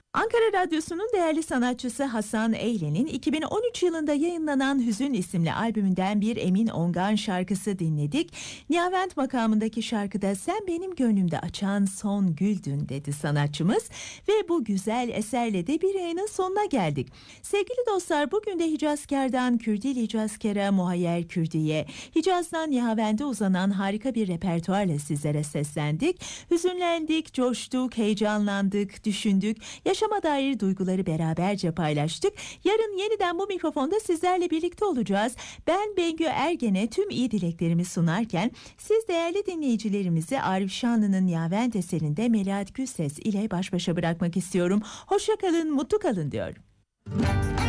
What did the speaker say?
Ankara Radyosu'nun değerli sanatçısı Hasan Eylen'in 2013 yılında yayınlanan Hüzün isimli albümünden bir Emin Ongan şarkısı dinledik. Nihavent makamındaki şarkıda "Sen benim gönlümde açan son güldün" dedi sanatçımız ve bu güzel eserle de bir yayının sonuna geldik. Sevgili dostlar, bugün de Hicazkar'dan Kürdil Hicazkar'a, Muhayyer Kürdi'ye, Hicaz'dan Nihavent'e uzanan harika bir repertuarla sizlere seslendik. Hüzünlendik, coştuk, heyecanlandık, düşündük. Yaşama dair duyguları beraberce paylaştık. Yarın yeniden bu mikrofonda sizlerle birlikte olacağız. Ben Bengü Ergen'e tüm iyi dileklerimi sunarken siz değerli dinleyicilerimizi Arif Şanlı'nın Nihavent eserinde Melahat Gülses ile baş başa bırakmak istiyorum. Hoşça kalın, mutlu kalın diyorum.